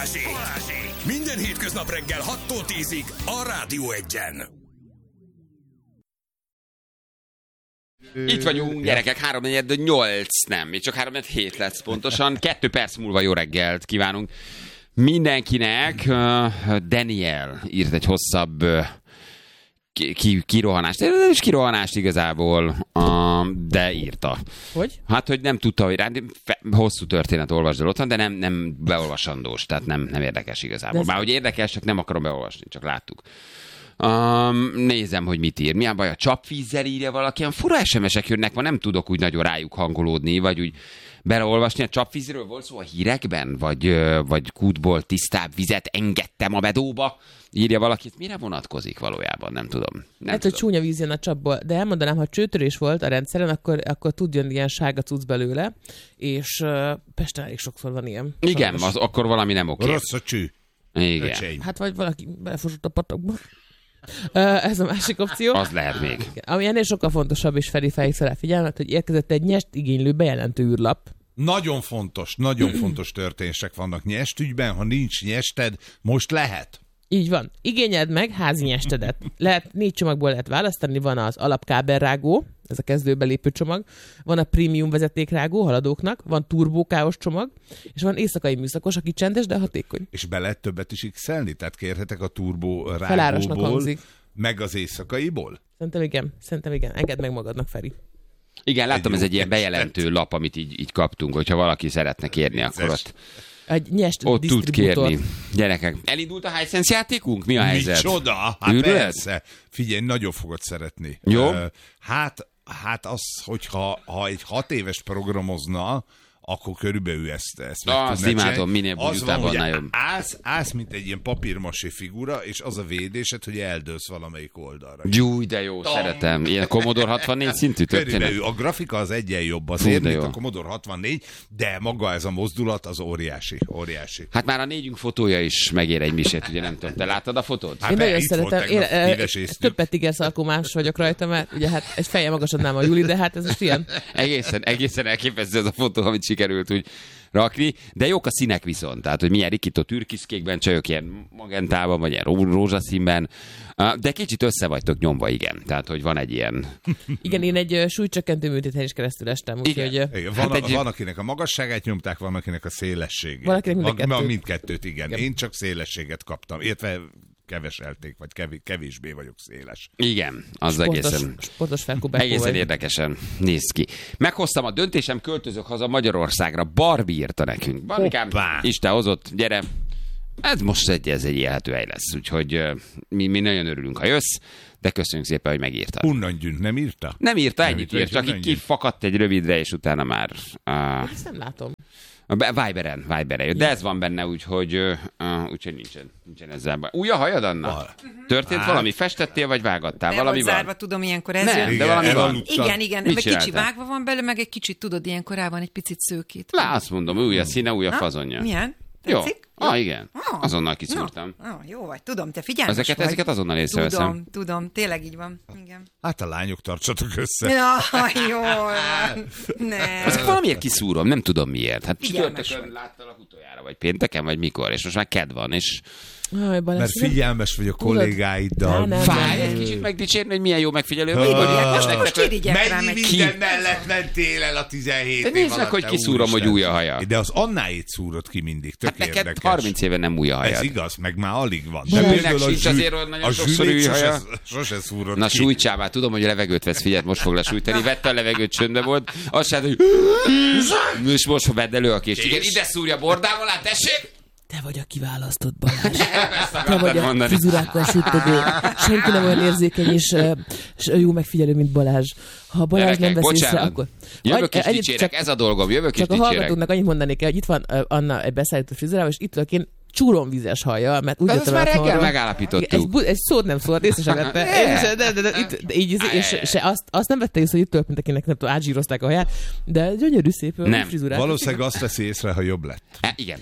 Minden hétköznap reggel 6-tól 10-ig a Rádió 1-en. Itt vagyunk, gyerekek, 3-4-8, nem, még csak 3-7 lesz pontosan. 2 perc múlva jó reggelt kívánunk mindenkinek. Daniel írt egy hosszabb kirohanást. Nem is kirohanást igazából, de írta. Hogy? Hát, hogy nem tudta, hogy hosszú történet olvasd el otthon, de nem beolvasandós, tehát nem érdekes igazából. Már hogy érdekes, csak nem akarom beolvasni, csak láttuk. Nézem, hogy mit ír. Milyen baj, a csapvízzel írja valaki? Ilyen fura SMS-ek jönnek, ma nem tudok úgy nagyon rájuk hangolódni, vagy úgy beleolvasni. A csapvízről volt szó a hírekben? Vagy kútból tisztább vizet engedtem a bedóba? Írja valaki. Mire vonatkozik valójában? Nem tudom. Hát, hogy csúnya víz jön a csapból. De elmondanám, ha csőtörés volt a rendszeren, akkor tud jönni ilyen sárga cucc belőle, és Pesten elég sokszor van ilyen. Igen, akkor valami nem oké. Rossz a cső. Igen. Öcseim. Hát vagy valaki belefosott a patakba. Ez a másik opció. Az lehet még. Ami ennél sokkal fontosabb, és felhívta rá figyelmet, hogy érkezett egy nyest igénylő bejelentő űrlap. Nagyon fontos történések vannak nyestügyben. Ha nincs nyested, most lehet. Így van. Igényeld meg házi nyestedet. 4 csomagból lehet választani. Van az alapkábelrágó, ez a kezdőbelépő csomag. Van a prémium vezetékrágó haladóknak. Van turbókáos csomag. És van éjszakai műszakos, aki csendes, de hatékony. És be lehet többet is x-elni? Tehát kérhetek a turbó Felárasnak rágóból, hangzik. meg az éjszakaiból? Szerintem igen. Engedd meg magadnak, Feri. Igen, láttam, ez egy ilyen bejelentő lap, amit így kaptunk, hogyha valaki szeretne kérni, akkor ott tud kérni. Gyerekek, elindult a Hisense játékunk? Mi a helyzet? Micsoda? Hát persze. Figyelj, nagyon fogod szeretni. Jó. Hát az, hogyha egy 6 éves programozna, akkor körülbelül ezt meg azt imádom, minél bújutában annál jobb. Állsz, mint egy ilyen papírmasé figura, és az a védésed, hogy eldőlsz valamelyik oldalra. Gyúj, de jó, szeretem. Ilyen Commodore 64 szintű történet. Körülbelül a grafika az egyen jobb azért, mint a Commodore 64, de maga ez a mozdulat az óriási. Hát már a 4-ünk fotója is megér egy misét, ugye nem tudom. Te láttad a fotót? Én nagyon szeretem. Többet ígérsz, akkor más vagyok rajta, mert ugye hát egy feje magasodnám a Juli, de hát ez is ilyen. Egészen elképesztő ez a fotó, amit sikerült úgy rakni, de jók a színek viszont, tehát, hogy milyen rikító türkiszkékben, csajok ilyen magentában, vagy ilyen rózsaszínben, de kicsit össze vagytok nyomva, igen. Tehát, hogy van egy ilyen... Igen, én egy súlycsökkentő műtéten is keresztül estem, úgyhogy... Van, akinek a magasságát nyomták, van, akinek a szélességét. Valakinek mindkettőt, igen. Én csak szélességet kaptam, illetve keveselték, vagy kevésbé vagyok széles. Igen, az sportos felkubákó egészen vagy. érdekesen néz ki. Meghoztam a döntésem, költözök haza Magyarországra. Barbie írta nekünk. Barbikám, Isten hozott, gyere. Ez most ez egy élhető hely lesz, úgyhogy mi nagyon örülünk, ha jössz, de köszönjük szépen, hogy megírta. Unnangyűn nem írta? Nem írta, ennyit írt, csak így kifakadt egy rövidre, és utána már... Ezt nem látom. Viberen jött, de ez van benne, úgyhogy nincsen ezzel baj. Új a hajad, Anna? Történt valami? Festettél, vagy vágattál? Valami van? Zárva, tudom, ilyenkor ez nem, de valami van. Igen, meg kicsi vágva van belőle, meg egy kicsit, tudod, ilyenkor rá van egy picit szőkít. Azt mondom, új a színe, új a fazonja. Milyen? Jó. Igen. Azonnal kiszúrtam. Jó vagy, tudom, te figyelmes vagy. Ezeket azonnal észreveszem. Tudom, tényleg így van. Igen. Hát a lányok tartsatok össze. Jó. Nem. Ezek valamiért kiszúrom, nem tudom miért. Hát csütörtökön láttalak utoljára, vagy pénteken, vagy mikor, és most már kedv van, és... Mert figyelmes vagy a kollégáiddal. Fáj egy kicsit megdicsérni, hogy milyen jó megfigyelő vagy. Most irigyek rá meg ki. Minden mellett mentél el a 17 év alatt. Nézd meg, hogy kiszúrom, hogy új a haja. De az Annáit szúrod ki mindig. Tök érdekes. érdekes. 30 éve nem új a hajad. Ez igaz, meg már alig van. Zsűlnek sincs azért, hogy nagyon sokszor új haja. Sose szúrod ki. Na sújtsál már, tudom, hogy a levegőt vesz, figyeld, most fog lesújtani. Vette a levegőt, csöndbe volt. Azt sem, hogy... És most vedd elő a kést. Igen, ide szúrja bordával, hát tessék! Te vagy a kiválasztott, Balázs. Te vagy a frizurákkal süttödő. Senki nem olyan érzékeny és jó megfigyelő, mint Balázs. Ha Balázs nem vesz észre, akkor... Jövök és dicsérek, ez a dolgom, jövök és dicsérek. Csak a hallgatóknak annyit mondanék el, hogy itt van Anna egy beszállító frizurával, és itt vagyok én csúromvízes hajjal, mert úgy de ezt már reggel megállapítottuk. Egy szót nem szólt, észre sem vette. És azt nem vette észre, hogy itt történt, akinek nem tudom, átzsírozták a haját, de gyönyörű szép frizurát. Valószínűleg azt veszi észre, ha jobb lett. Igen.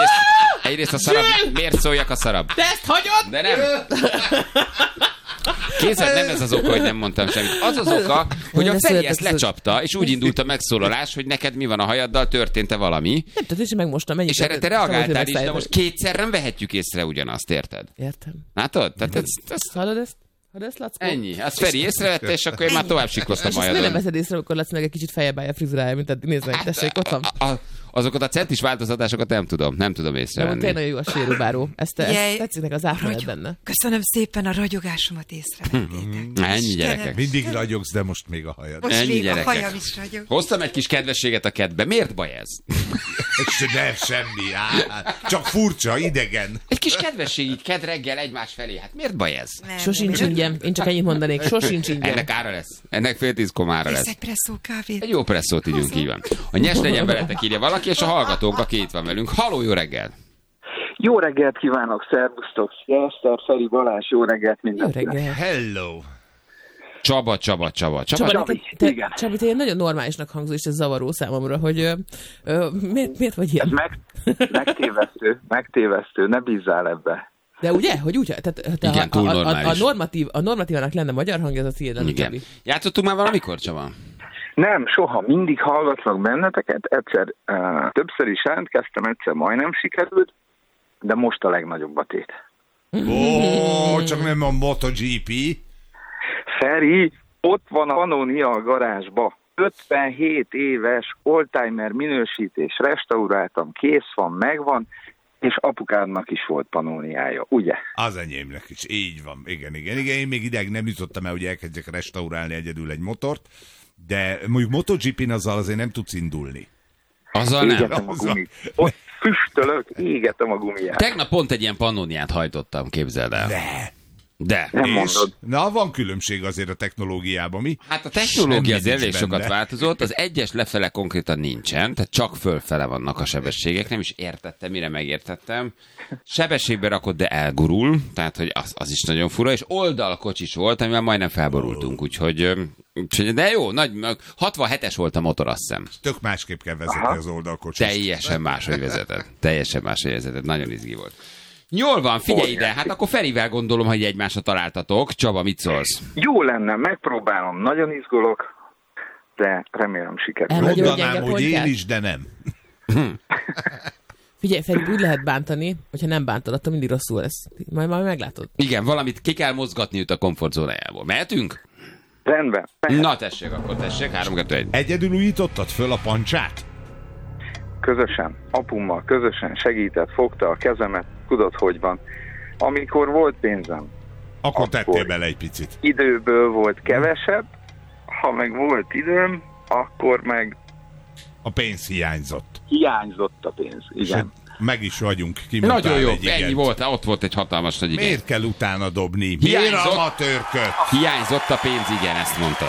Egyrészt a szarab, miért szóljak a szarab? De ezt hagyod? De nem. Képzeld, nem ez az oka, hogy nem mondtam semmit. Az az oka, hogy a Feri ezt lecsapta, és úgy indult a megszólalás, hogy neked mi van a hajaddal, történt-e valami. Nem tudom, és megmostam. És erre te reagáltál is, de most kétszer nem vehetjük észre ugyanazt, érted? Értem. Látod? Tehát Hallod ezt? Lackó? ennyi. Azt Feri észrevette, és akkor én már tovább siklottam És ezt nem hajadon. veszed észre, amikor Lacinak egy kicsit feljebb állja a frizurája, mint eddig. Nézd meg, tessék, ott van. Azokat a centis változatásokat nem tudom De tényleg észrevenni. nagyon jó a sérubáró. Ezt tetszik neki az áfralet benne. Köszönöm szépen, a ragyogásomat észrevettétek. Ennyi, gyerekek. Mindig ragyogsz, de most még a hajad. Most Ennyi, még gyerekek. a hajam is ragyog. Hoztam egy kis kedvességet a kedbe. Miért baj ez? Nem, semmi. Csak furcsa, idegen. Egy kis kedvesség így kedd reggel egymás felé. Hát miért baj ez? Nem, Sosincs ingyen. Én csak ennyit mondanék. Sosincs ingyen. Ennek ára lesz. Ennek 9:30 ára lesz. Veszek presszó kávét. Egy jó presszót ígyünk, így van. A nyers legyen veletek, írja valaki, és a hallgatónk, aki itt van velünk. Halló, jó reggel! Jó reggelt kívánok, szervusztok! Eszter, Feri, Balázs, jó reggelt Jó mindenkinek! reggel. Hello. Csaba. Csaba, igen. Csabi, te ilyen nagyon normálisnak hangzó, és ez zavaró számomra, hogy miért vagy Ez ilyen? megtévesztő, ne bízzál ebbe. De ugye? Hogy úgy? Tehát, Igen, túl normális. a normatívának lenne magyar hangja, az a tiéd, nem Igen. Csabi. Játszottunk már valamikor, Csaba? Nem, soha, mindig hallgatlak benneteket, egyszer, többször is jelentkeztem, egyszer majdnem sikerült, de most a legnagyobb a tét. Ó, csak nem a MotoGP. Feri, ott van a Pannonia a garázsba. 57 éves oldtimer minősítés, restauráltam, kész van, megvan, és apukádnak is volt Pannoniája, ugye? Az enyémnek is, így van. Igen. Én még ideig nem jutottam el, hogy elkezdjek restaurálni egyedül egy motort, de mondjuk MotoGP-n azzal azért nem tudsz indulni. Azzal nem. Égetem a gumit. Ott füstölök, égetem a gumiját. Tegnap pont egy ilyen Pannoniát hajtottam, képzeld el. De. Nem És, mondod. na, van különbség azért a technológiában, mi? Hát a technológia Semmi azért elég nincs sokat benne. változott, az egyes lefele konkrétan nincsen, tehát csak fölfele vannak a sebességek, nem is értettem, mire megértettem. Sebességbe rakod, de elgurul, tehát hogy az is nagyon fura, és oldalkocsis volt, amivel majdnem felborultunk, úgyhogy de jó, 67-es volt a motor, azt hiszem. Tök másképp kell vezetni az oldalkocsist. Teljesen máshogy vezetett, nagyon izgi volt. Jól van, figyelj ide, hát akkor Ferivel gondolom, hogy egymásra találtatok. Csaba, mit szólsz? Jó lenne, megpróbálom, nagyon izgulok, de remélem sikerül. Elhagyom a Mondanám, gyenge hogy én pontját? is, de nem. Figyelj, Feri, úgy lehet bántani, hogyha nem bántod, attól mindig rosszul lesz. Majd meglátod. Igen, valamit ki kell mozgatni őt a komfortzónájából. Mehetünk? Rendben. Na tessék, akkor tessék, 3, 2, 1. Egyedül újítottad föl a pancsát? Közösen, apummal közösen segített, fogta a kezemet, tudod, hogy van. Amikor volt pénzem, Akkor tettél bele egy picit. időből volt kevesebb, ha meg volt időm, akkor meg A pénz hiányzott. hiányzott a pénz. Igen. Meg is vagyunk. Kimondtál Nagyon jó, egy igent. ennyi volt, ott volt egy hatalmas nagy igen. Miért kell utána dobni? Miért Hiányzott. amatőrköd? Hiányzott a pénz, igen, ezt mondtad.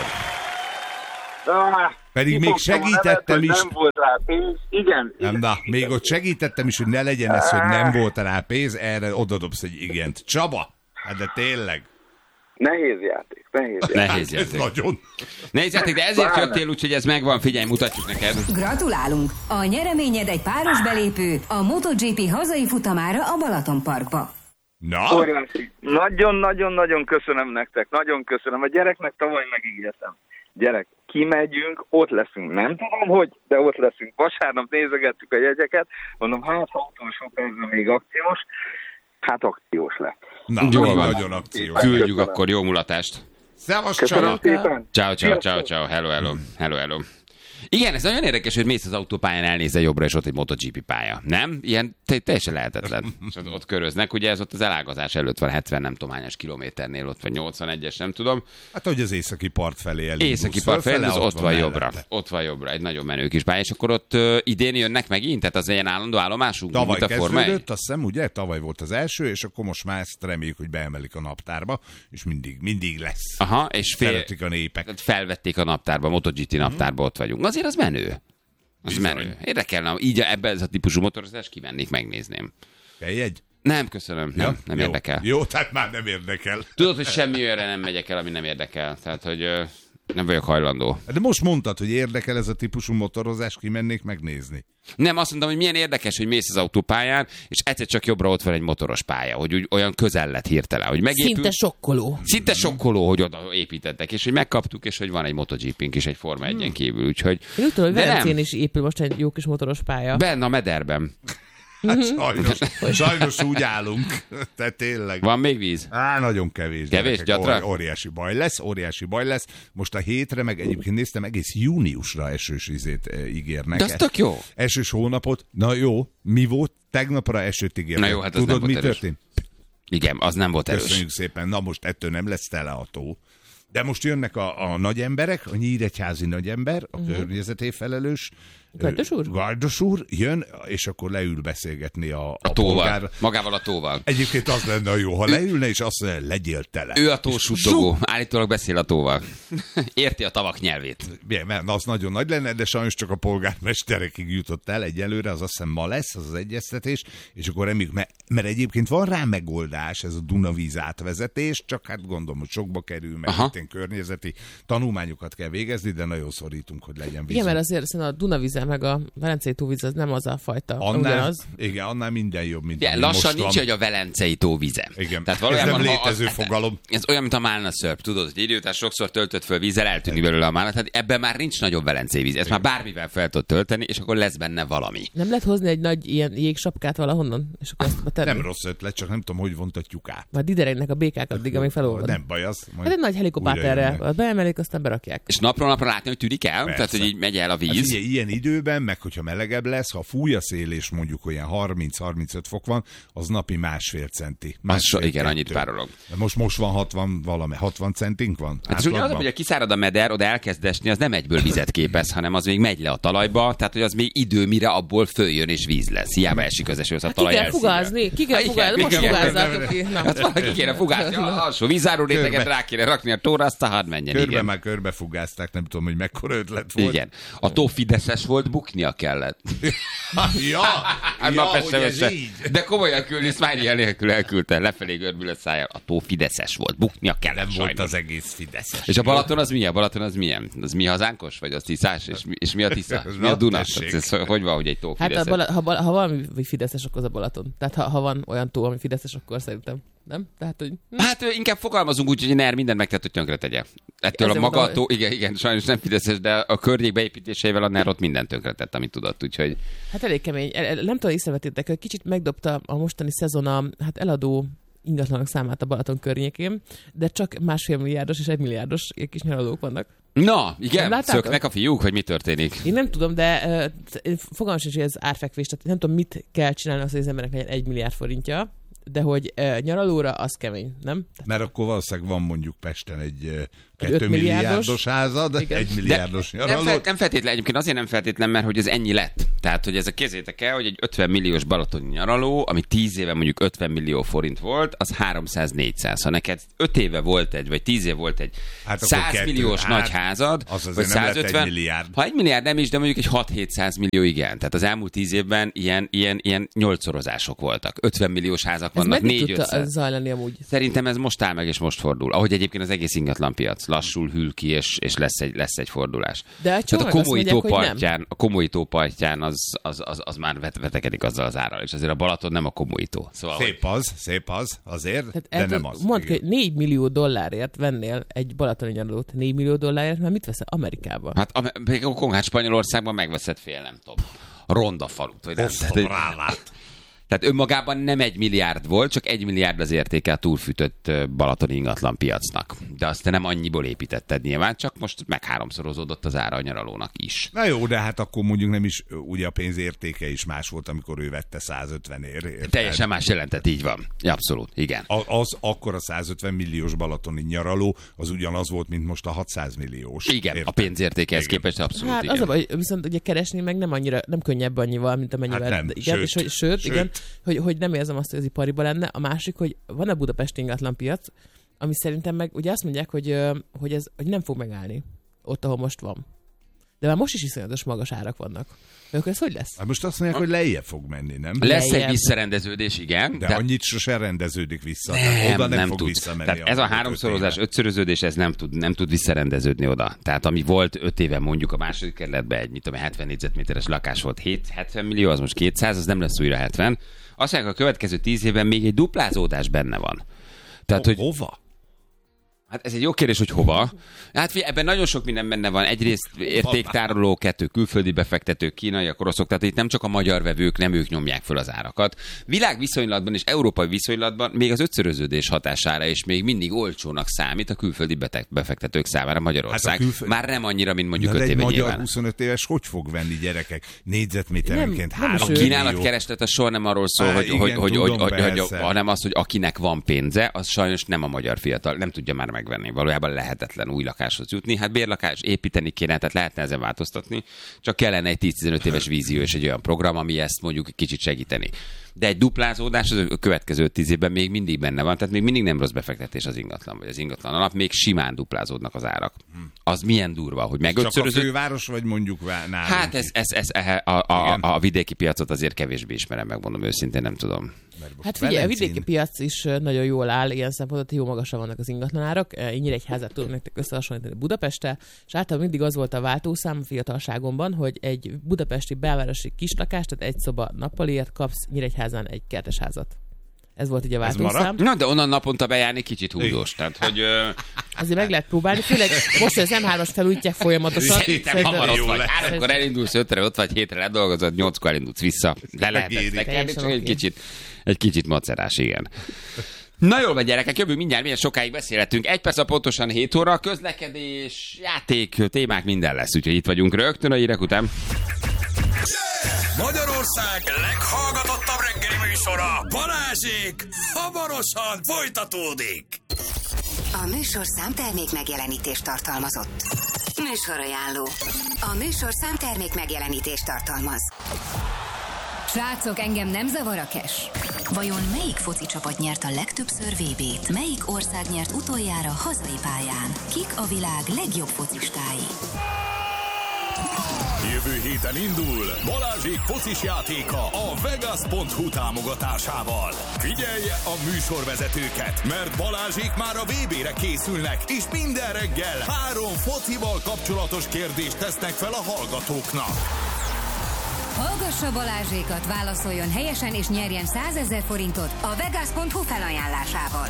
Pedig még Kifogtam a segítettem nevet, is. hogy nem volt rá pénz. Igen. Nem, na, még ott segítettem is, hogy ne legyen ez, hogy nem volt rá pénz, erre odadobsz egy igent. Csaba, hát de tényleg. Nehéz játék. Nehéz Ez játék. nagyon. Nehéz játék, de ezért jöttél, úgyhogy ez megvan, figyelj, mutatjuk neked. Gratulálunk! A nyereményed egy páros belépő a MotoGP hazai futamára a Balatonparkba. Na, Óriási. Nagyon-nagyon-nagyon köszönöm nektek. Nagyon köszönöm. A gyereknek tavaly megígértem. Gyerek, kimegyünk, ott leszünk. Nem tudom, hogy, de ott leszünk. Vasárnap nézegettük a jegyeket. Mondom, hát ha utolsó percben még akciós. Hát akciós lett. na, Jól van. nagyon akciós. Küldjük Köszönöm. akkor, jó mulatást. Szevasz, Köszönöm Csaba. szépen. Ciao. Hello. Igen, ez nagyon érdekes, hogy mész az autópályán, elnézel jobbra, és ott egy MotoGP pálya. Nem? Ilyen teljesen lehetetlen. És ott köröznek, ugye ez ott az elágazás előtt van, 70 nem tudom hányas kilométernél, ott vagy 81-es, nem tudom. Hát, hogy az északi part felé elindulsz. Északi part felé, fölfele, az ott van jobbra. mellette. Ott van jobbra, egy nagyon menő kis pálya, és akkor ott idén jönnek megint, tehát az ilyen állandó állomásunk, Tavaly mint a Forma 1. kezdődött, azt hiszem, ugye? Tavaly volt az első, és akkor most már ezt reméljük, hogy beemelik a naptárba, és mindig lesz. Aha, és Szeretik a népek. tehát felvették a naptárba, a MotoGP naptárba ott vagyunk. Azért az menő. Az Bizony. menő. Érdekelne, így ebben ez a típusú motorozást kivennék, megnézném. Egy? Nem, köszönöm. Nem jó. érdekel. Jó, tehát már nem érdekel. Tudod, hogy semmi olyanra nem megyek el, ami nem érdekel. Tehát, hogy Nem vagyok hajlandó. De most mondtad, hogy érdekel ez a típusú motorozás, kimennék megnézni. Nem, azt mondtam, hogy milyen érdekes, hogy mész az autópályán, és egyszer csak jobbra ott van egy motoros pálya, hogy úgy olyan közel lett hirtelen, hogy megépül. Szinte sokkoló. Szinte sokkoló, hogy oda építettek, és hogy megkaptuk, és hogy van egy MotoGP-nk is egy Forma 1-en kívül, úgyhogy... Én úgy tudom, hogy Velencén is épül most egy jó kis motoros pálya. Benne a mederben. Hát sajnos úgy állunk. Tehát tényleg. Van még víz? Nagyon kevés. Kevés, gyatra? Óriási baj lesz. Most a hétre, meg egyébként néztem, egész júniusra esős vizét ígérnek. De az tök jó. Esős hónapot. Na jó, mi volt? Tegnapra esőt ígérnek. Na jó, hát az tudod, nem mi volt erős. történt? Igen, az nem volt erős. Köszönjük szépen. Na most ettől nem lesz tele a tó. De most jönnek a nagy emberek, a nyíregyházi nagyember, a környezeté felelős. Gardos úr jön, és akkor leül beszélgetni a tóval. polgár. Magával a tóval. Egyébként az lenne a jó, ha leülne, és azt mondja, legyél tele. Ő a tósuttogó. Állítólag beszél a tóval. Érti a tavak nyelvét. Mert az nagyon nagy lenne, de sajnos csak a polgármesterekig jutott el egyelőre, az azt hiszem ma lesz, az egyeztetés, és akkor reméljük, mert egyébként van rá megoldás, ez a Dunavíz átvezetés, csak hát gondolom, hogy sokba kerül, meg itt környezeti tanulmányokat kell végezni, de nagyon szorítunk, hogy legyen víz. Igen, mert azért a Dunavíz meg a Velencei tóvíz az nem az a fajta. Annál minden jobb, mint igen, lassan nincs, hogy a Velencei tó vize. Igen, tehát ez nem létező fogalom. Ez olyan, mint a málna szörp, tudod, hogy idő után sokszor töltött föl vízzel, eltűnik belőle a málna, tehát ebben már nincs nagyobb Velencei víz. Ezt már bármivel fel tudod tölteni, és akkor lesz benne valami. Nem lehet hozni egy nagy ilyen jégsapkát valahonnan? És akkor ezt nem rossz ötlet, csak nem tudom, hogy vontatjuk át. Majd dideregnek a békák addig, amíg felolvad. Nem baj az. Hát egy nagy helikopterrel beemelik, aztán berakják. És napról napra látni, hogy tűnik el, tehát hogy így megy el a víz. Hát ilyen időben, meg hogyha melegebb lesz, ha fúj a szél és mondjuk olyan 30-35 fok van, az napi 1,5 centi. Igen, annyit párolog. Most van 60 centink van? Hát és az, hogy a kiszárad a meder, oda elkezd esni, az nem egyből vizet képez, hanem az még megy le a talajba, tehát hogy az még idő, mire abból följön és víz lesz. Hiába esik az eső, az a talaj ki kell fugázni, most fugázzátok ki. Hát valaki kéne fugázni, alsó vízáró réteget rá kéne rakni a tóra, aztán hadd menjen. Már körbefugázták, nem tudom, hogy mekkora ötlet volt. Igen. A tó fideszes volt, buknia kellett. hogy ez így. De komolyan küldni, smiley nélkül elküldte, lefelé görbül a szájjal. A tó fideszes volt, buknia kellett. Nem sajnos. volt az egész fideszes. És a Balaton az milyen? Az mi hazánkos? Vagy az Tiszás? És mi a Tisza? Mi a Duna? Hogy van, hogy egy tó fideszes? Hát ha valami fideszes, akkor az a Balaton. Tehát ha van olyan tó, ami fideszes, akkor szerintem nem? Tehát, hogy... Hát inkább fogalmazunk úgy, hogy NER mindent megtett, hogy tönkre tegye. Ettől a maga tó, igen, sajnos nem fideszes, de a környék beépítéseivel a NER ott mindent tönkretett, amit tudott, úgyhogy... Hát elég kemény. Nem tudom, észrevettétek, hogy kicsit megdobta a mostani szezon a eladó ingatlanok számát a Balaton környékén, de csak 1,5 milliárdos és 1 milliárdos kis nyaralók vannak. Na, igen, szöknek a fiúk, hogy mi történik? Én nem tudom, de fogalmam sincs, hogy ez árfekvés, tehát nem tudom, mit kell csinálni az, hogy az embernek legyen 1 milliárd forintja, de hogy nyaralóra az kemény, nem? Mert akkor valószínűleg van mondjuk Pesten egy 2 milliárdos házad, igen. 1 milliárdos nyaraló. Nem feltétlen, egyébként azért nem feltétlen, mert hogy ez ennyi lett. Tehát, hogy ez a kézzétek el, hogy egy 50 milliós balatoni nyaraló, ami 10 éve mondjuk 50 millió forint volt, az 300-400. Ha neked 5 éve volt egy, vagy 10 éve volt egy 100 milliós nagy házad, vagy 150, 1 milliárd. Ha 1 milliárd nem is, de mondjuk egy 6-700 millió igen. Tehát az elmúlt 10 évben ilyen 8-szorozások voltak. 50 milliós házak vannak, 4-500. Zajlani amúgy? Szerintem ez most áll meg, és most fordul. Ahogy egyébként az egész ingatlanpiac lassul hűl ki, és lesz egy fordulás. De a Komói tó partján az már vetekedik azzal az árral, és azért a Balaton nem a Komói tó. Szóval, szép az, azért, tehát de nem az. Mondd, hogy 4 millió dollárért vennél egy balatoni nyaralót. 4 millió dollárért, mert mit veszel Amerikában? Hát a Spanyolországban megveszed fél, nem tudom, ronda falut. Vagy nem. Tehát önmagában nem 1 milliárd volt, csak 1 milliárd az értéke a túlfűtött balatoni ingatlan piacnak. De azt te nem annyiból építetted nyilván, csak most megháromszorozódott az ára a nyaralónak is. Na jó, de hát akkor mondjuk nem is, ugye a pénz értéke is más volt, amikor ő vette 150-ért. Teljesen más jelentett, így van. Ja, abszolút, igen. Akkor a 150 milliós balatoni nyaraló az ugyanaz volt, mint most a 600 milliós. Igen, a pénzértékehez képest abszolút, hát igen. Az a baj, viszont ugye keresni meg nem annyira, nem könnyebb annyival, mint amennyivel. Hát nem, igen, sőt. Igen, hogy nem érzem azt, hogy az ipariba lenne. A másik, hogy van a budapesti ingatlanpiac, ami szerintem meg ugye azt mondják, hogy nem fog megállni ott, ahol most van. De már most is iszonyatos magas árak vannak. Akkor ez hogy lesz? Hát most azt mondják, hogy lejjebb fog menni, nem? Lesz Lejjebb. egy visszarendeződés, igen. De annyit sosem rendeződik vissza. Nem, Oda nem fog tud. visszamenni. Tehát ez a 3-szorozás, 5-szöröződés, ez nem tud visszarendeződni oda. Tehát ami volt 5 éve mondjuk a második kerületben egy, 70 négyzetméteres lakás volt 70 millió, az most 200, az nem lesz újra 70. Azt mondják, a következő 10 évben még egy duplázódás benne van. Tehát, hogy hova? Hát ez egy jó kérdés, hogy hova. Hát ebben nagyon sok minden benne van. Egyrészt értéktároló, 2 külföldi befektetők, kínaiak, oroszok, tehát itt nem csak a magyar vevők, nem ők nyomják föl az árakat. Világviszonylatban és európai viszonylatban még az 5-szöröződés hatására is még mindig olcsónak számít a külföldi befektetők számára Magyarország. Hát már nem annyira, mint mondjuk 5 éve nyilván. De egy nyilván. magyar 25 éves hogy fog venni, gyerekek? Négyzetméterenként 3 A kínálatkereslet az soha nem arról szól, hanem az, hogy akinek van pénze, az sajnos nem a magyar fiatal, nem tudja már megvenni. Valójában lehetetlen új lakáshoz jutni. Hát bérlakás építeni kéne, tehát lehetne ezen változtatni. Csak kellene egy 10-15 éves vízió és egy olyan program, ami ezt mondjuk kicsit segíteni. De egy duplázódás az a következő 10 évben még mindig benne van, tehát még mindig nem rossz befektetés az ingatlan, vagy az ingatlan alap, még simán duplázódnak az árak. Az milyen durva, hogy megötszörözött. Csak a főváros, vagy mondjuk nálunk? Hát a vidéki piacot azért kevésbé ismerem, megmondom őszintén, nem tudom. Hát figyelj, a vidéki piac is nagyon jól áll, ilyen szempontból, hogy jó magasan vannak az ingatlanárak. Én Nyíregyházát tudom nektek összehasonlítani Budapesttel, és általában mindig az volt a váltószám fiatalságomban, hogy egy budapesti belvárosi kislakást, tehát egy szoba nappaliért kapsz Nyíregyházán egy kertesházat. Ez volt így a váltószám. Na, de onnan naponta bejárni kicsit húzós. Tehát, hogy... Azért meg lehet próbálni, főleg most, hogy az M3-as felújítják folyamatosan. Szerintem hamar ott vagy. 3-kor elindulsz, 5-re ott vagy, 7-re ledolgozod, 8-kor elindulsz vissza. Le lehetett nekelni, csak egy kicsit macerás, igen. Na jól van, gyerekek, jövünk mindjárt, milyen sokáig beszélhetünk. 1 perc a pontosan 7 óra, közlekedés, játék, témák, minden lesz. Úgyhogy itt vagyunk rögtön a hírek után. Magyarország leghallgatottabb reggeli műsora, Balázsék, hamarosan folytatódik. A műsorszám termék megjelenítést tartalmazott. Műsorajánló. A műsorszám termék megjelenítést tartalmaz. Srácok, engem nem zavar a cash. Vajon melyik foci csapat nyert a legtöbbször VB-t? Melyik ország nyert utoljára hazai pályán? Kik a világ legjobb focistái? Jövő héten indul Balázsék focis játéka a Vegas.hu támogatásával. Figyelje a műsorvezetőket, mert Balázsék már a VB-re készülnek, és minden reggel 3 focival kapcsolatos kérdést tesznek fel a hallgatóknak. Hallgassa Balázsékat, válaszoljon helyesen és nyerjen 100 000 forintot a Vegas.hu felajánlásával.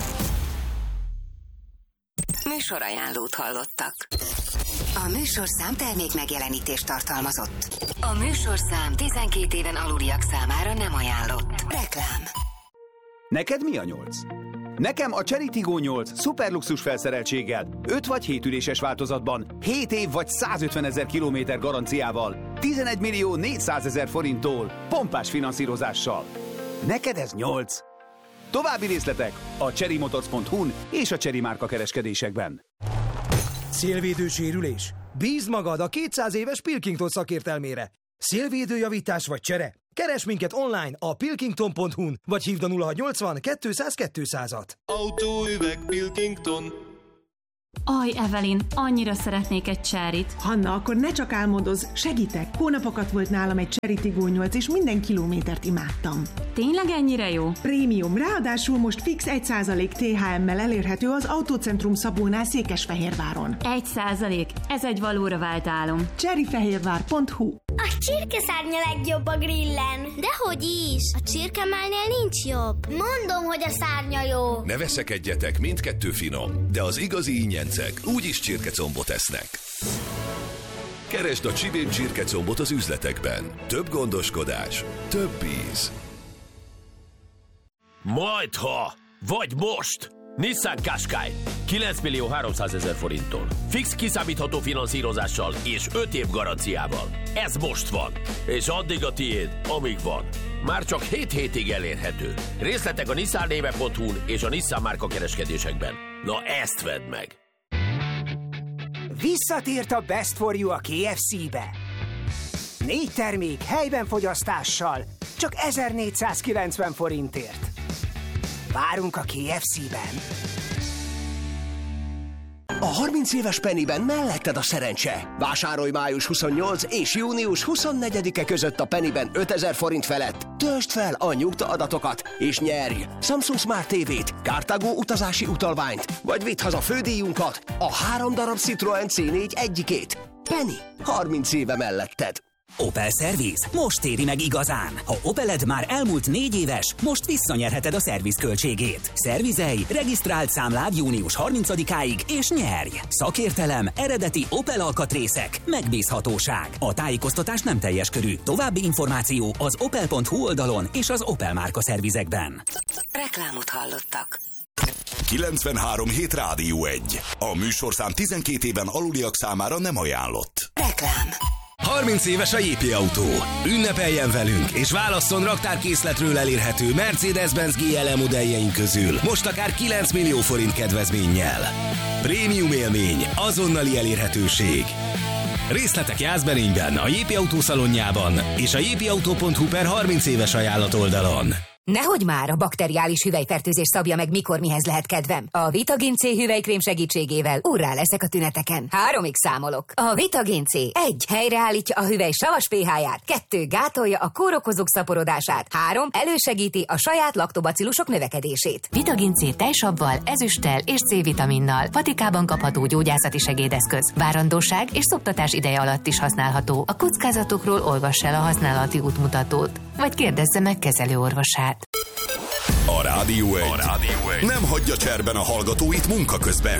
Műsorajánlót hallottak. A műsorszám termék megjelenítést tartalmazott. A műsorszám 12 éven aluliak számára nem ajánlott. Reklám. Neked mi a 8? Nekem a Chery Tiggo 8 szuperluxus felszereltséggel, 5 vagy 7 üléses változatban, 7 év vagy 150 000 kilométer garanciával, 11 millió 400 000 forinttól, pompás finanszírozással. Neked ez 8. További részletek a cherrymotors.hu-n és a Chery márka kereskedésekben. Szélvédő sérülés? Bízd magad a 200 éves Pilkington szakértelmére. Szélvédőjavítás vagy csere? Keres minket online a pilkington.hu-n, vagy hívd a 0680 200 200-at. Autóüveg Pilkington. Aj, Evelyn, annyira szeretnék egy Cheryt. Hanna, akkor ne csak álmodozz, segítek. Hónapokat volt nálam egy Chery Tiggo 8, és minden kilométert imádtam. Tényleg ennyire jó? Prémium, ráadásul most fix 1% THM-mel elérhető az Autócentrum Szabónál Székesfehérváron. 1%? Ez egy valóra vált álom. cherryfehérvár.hu. A csirkeszárnya legjobb a grillen. Dehogy is, a csirkemálnél nincs jobb. Mondom, hogy a szárnya jó. Ne veszekedjetek, mindkettő finom, de az igazi ingyencek úgyis csirkecombot esznek. Keresd a Csibén csirkecombot az üzletekben. Több gondoskodás, több íz. Majdha, vagy most! Nissan Qashqai 9 millió 300 000 forinttól. Fix kiszámítható finanszírozással és 5 év garanciával. Ez most van. És addig a tiéd, amíg van. Már csak 7 hétig elérhető. Részletek a nissan-néve.hu-n és a Nissan márka kereskedésekben. Na ezt vedd meg! Visszatért a Best for You a KFC-be. 4 termék helyben fogyasztással, csak 1490 forintért. Várunk a KFC-ben. A 30 éves Pennyben melletted a szerencse. Vásárolj május 28 és június 24-e között a Pennyben 5000 forint felett. Töltsd fel a nyugta adatokat, és nyerj Samsung Smart TV-t, Cartago utazási utalványt, vagy vidd haza fődíjunkat, a 3 darab Citroen C4 egyikét. Penny, 30 éve melletted. Opel Service most éri meg igazán. Ha Opeled már elmúlt 4 éves, most visszanyerheted a szerviz költségét. Szervizelj, regisztrált számlád június 30-áig, és nyerj! Szakértelem, eredeti Opel alkatrészek, megbízhatóság. A tájékoztatás nem teljes körű. További információ az opel.hu oldalon és az Opel márka szervizekben. Reklámot hallottak. 93 Rádió 1. A műsorszám 12 éven aluliak számára nem ajánlott. Reklám. 30 éves a JP Autó. Ünnepeljen velünk, és válasszon raktárkészletről elérhető Mercedes-Benz GLE modelljeink közül most akár 9 millió forint kedvezménnyel. Prémium élmény, azonnali elérhetőség. Részletek Jászberényben, a JP Autó szalonjában és a jpautó.hu/30 éves ajánlat oldalon. Nehogy már, a bakteriális hüvelyfertőzés szabja meg, mikor mihez lehet kedvem. A Vitagin C hüvelykrém segítségével úrrá leszek a tüneteken. 3-ig számolok. A Vitagin C 1. helyreállítja a hüvely savas pH-ját, 2. gátolja a kórokozók szaporodását, 3. elősegíti a saját laktobacillusok növekedését. Vitagin C tejsabbal, ezüsttel és C-vitaminnal. Patikában kapható gyógyászati segédeszköz. Várandóság és szoptatás ideje alatt is használható. A kockázatokról olvass el a használati útmutatót, vagy kérdezze meg kezelőorvosát. A Rádió 1 nem hagyja cserben a hallgatóit munka közben